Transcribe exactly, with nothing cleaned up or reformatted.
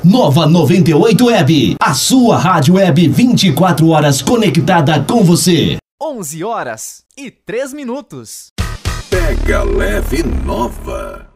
Nova noventa e oito Web, a sua rádio web vinte e quatro horas conectada com você. onze horas e três minutos. Pega Leve Nova.